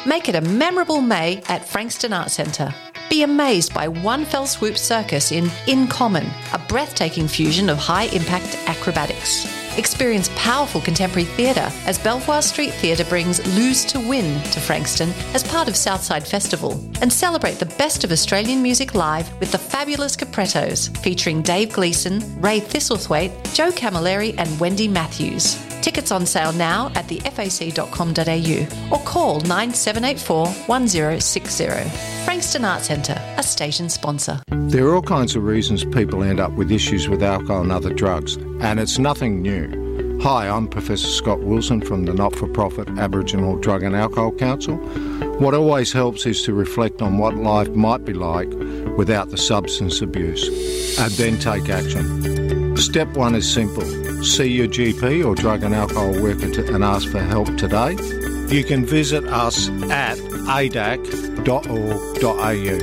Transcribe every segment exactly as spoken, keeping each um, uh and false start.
Make it a memorable May at Frankston Arts Centre. Be amazed by One Fell Swoop Circus in In Common, a breathtaking fusion of high-impact acrobatics. Experience powerful contemporary theatre as Belvoir Street Theatre brings Lose to Win to Frankston as part of Southside Festival, and celebrate the best of Australian music live with the fabulous Caprettos, featuring Dave Gleeson, Ray Thistlethwaite, Joe Camilleri and Wendy Matthews. Tickets on sale now at the f a c dot com dot a u or call nine seven eight four, one zero six zero. Frankston Arts Centre, a station sponsor. There are all kinds of reasons people end up with issues with alcohol and other drugs, and it's nothing new. Hi, I'm Professor Scott Wilson from the not-for-profit Aboriginal Drug and Alcohol Council. What always helps is to reflect on what life might be like without the substance abuse, and then take action. Step one is simple. See your G P or drug and alcohol worker to, and ask for help today. You can visit us at a d a c dot org dot a u.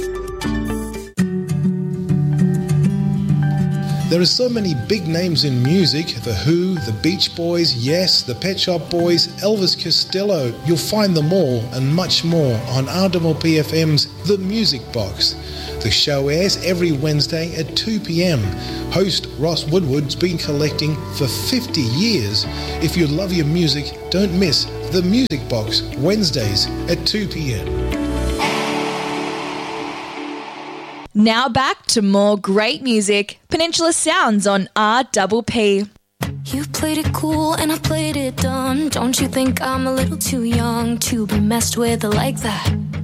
There are so many big names in music: The Who, The Beach Boys, Yes, The Pet Shop Boys, Elvis Costello. You'll find them all and much more on R P P F M's The Music Box. The show airs every Wednesday at two p.m. Host Ross Woodward's been collecting for fifty years. If you love your music, don't miss The Music Box, Wednesdays at two p.m. Now back to more great music. Peninsula Sounds on R P P. You played it cool and I played it dumb. Don't you think I'm a little too young to be messed with like that?